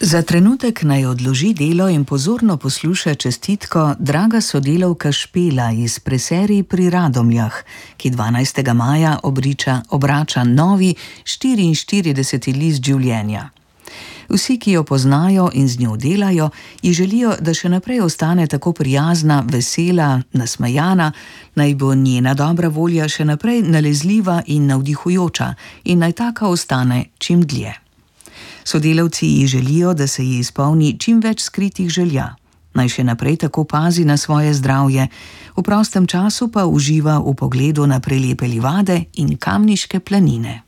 Za trenutek naj odloži delo in pozorno posluša čestitko draga sodelavka Špela iz preserij pri Radomljah, ki 12. maja obrača novi 44. list življenja. Vsi, ki jo poznajo in z njo delajo, ji želijo, da še naprej ostane tako prijazna, vesela, nasmejana, naj bo njena dobra volja še naprej nalezljiva in navdihujoča in naj taka ostane čim dlje. Sodelavci ji želijo, da se ji izpolni čim več skritih želja. Naj še naprej tako pazi na svoje zdravje, v prostem času pa uživa v pogledu na prelepe livade in kamniške planine.